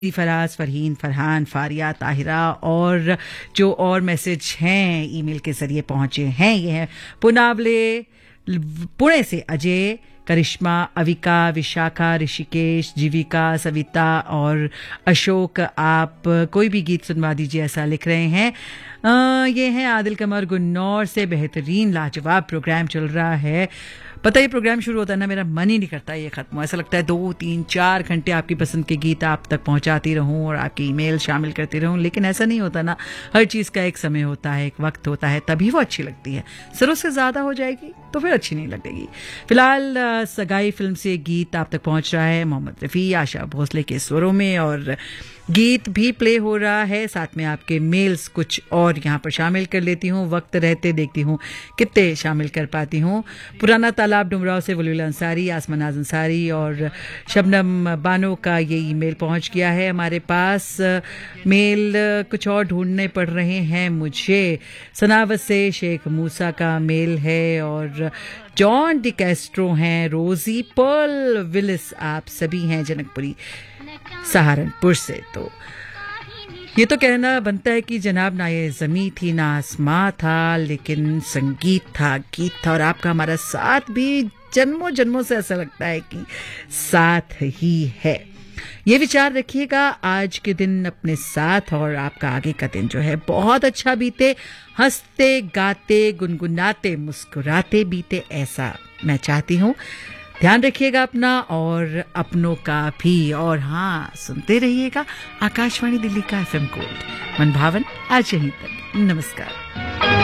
फराज, फरहीन, फरहान, फारिया, ताहिरा और जो और मैसेज हैं ईमेल के जरिए पहुंचे हैं ये हैं पुनावले पुणे से अजय, करिश्मा, अविका, विशाखा, ऋषिकेश, जीविका, सविता और अशोक। आप कोई भी गीत सुनवा दीजिए ऐसा लिख रहे हैं। ये हैं आदिल कमर गुन्नौर से। बेहतरीन लाजवाब प्रोग्राम चल रहा है। पता है प्रोग्राम शुरू होता है ना, मेरा मन ही नहीं करता ये खत्म हो। ऐसा लगता है 2, 3, 4 घंटे आपकी पसंद के गीत आप तक पहुंचाती रहूं और आपकी ईमेल शामिल करती रहूं, लेकिन ऐसा नहीं होता ना। हर चीज़ का एक समय होता है, एक वक्त होता है, तभी वो अच्छी लगती है। जरूरत से ज़्यादा हो जाएगी तो फिर अच्छी नहीं लगेगी। फिलहाल सगाई फिल्म से गीत आप तक पहुंच रहा है मोहम्मद रफ़ी, आशा भोसले के स्वरों में, और गीत भी प्ले हो रहा है। साथ में आपके मेल्स कुछ और यहाँ पर शामिल कर लेती हूँ, वक्त रहते देखती हूँ कितने शामिल कर पाती हूँ। पुराना तालाब डुमराव से वलीउल्लाह अंसारी, आसमानाज अंसारी और शबनम बानो का ये ईमेल पहुँच गया है हमारे पास। मेल कुछ और ढूंढने पड़ रहे हैं मुझे। सनावत से शेख मूसा का मेल है और जॉन डी कैस्ट्रो हैं, रोजी पर्ल विलिस, आप सभी हैं जनकपुरी सहारनपुर से। तो ये तो कहना बनता है कि जनाब ना ये ज़मीं थी ना आसमां था, लेकिन संगीत था, गीत था, और आपका हमारा साथ भी जन्मों जन्मों से ऐसा लगता है कि साथ ही है। ये विचार रखिएगा आज के दिन अपने साथ, और आपका आगे का दिन जो है बहुत अच्छा बीते, हंसते गाते गुनगुनाते मुस्कुराते बीते, ऐसा मैं चाहती हूँ। ध्यान रखिएगा अपना और अपनों का भी, और हाँ, सुनते रहिएगा आकाशवाणी दिल्ली का FM गोल्ड। मन भावन आज यहीं तक। नमस्कार।